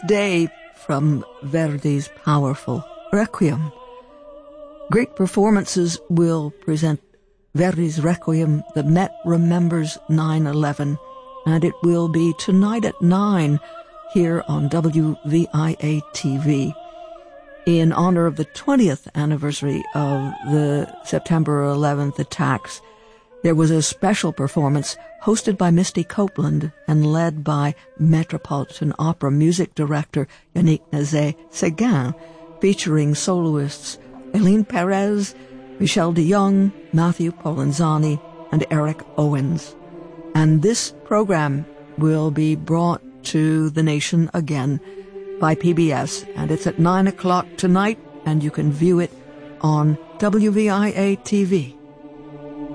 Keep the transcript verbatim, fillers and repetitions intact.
day from Verdi's powerful Requiem. Great performances will present Verdi's Requiem, The Met Remembers nine eleven, and it will be tonight at nine here on W V I A T V. In honor of the twentieth anniversary of the September eleventh attacks, there was a special performance hosted by Misty Copeland and led by Metropolitan Opera music director Yannick Nézet-Séguin, featuring soloists Eileen Perez, Michel de Jong, Matthew Polenzani, and Eric Owens. And this program will be brought to the nation again by P B S, and it's at nine o'clock tonight, and you can view it on W V I A T V.